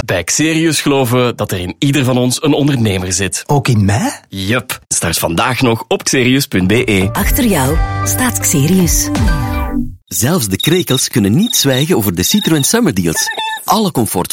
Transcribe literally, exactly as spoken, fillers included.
Bij Xerius geloven we dat er in ieder van ons een ondernemer zit. Ook in mij? Yup. Start vandaag nog op xerius punt b e. Achter jou staat Xerius. Zelfs de krekels kunnen niet zwijgen over de Citroën Summer Deals. Alle comfort